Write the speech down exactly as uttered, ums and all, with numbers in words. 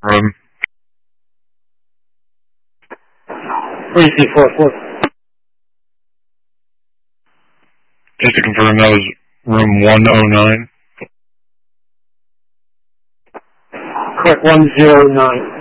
room. three C four four. Just to confirm, that was room one oh nine? Correct, one zero nine.